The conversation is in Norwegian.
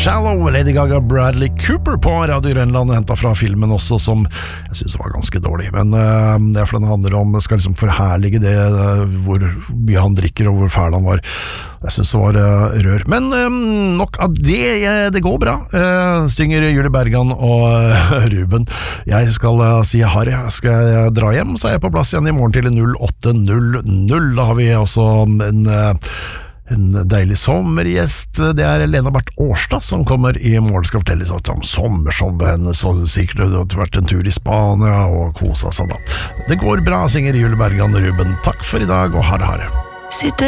Shallow, Lady Gaga, Bradley Cooper på Radio Grønland, hentet fra filmen også, som jeg synes var ganske dårlig, men det for den handler om, skal liksom forherlige det, hvor mye han drikker og hvor fæl han var. Jeg synes det var rør, men nok av det går bra, synger Julie Bergan og Ruben. Jeg skal si Harry, skal jeg dra hjem, så er jeg på plass igjen i morgen til 08:00. Da har vi også en deilig sommergjest. Det er Lena Barth Årstad som kommer i morgen, skal fortelle litt om sommershowet hennes, og sikkert har vært en tur i Spania og kosa seg da. Det går bra, synger Julie Bergan og Ruben. Takk for i dag, og ha det.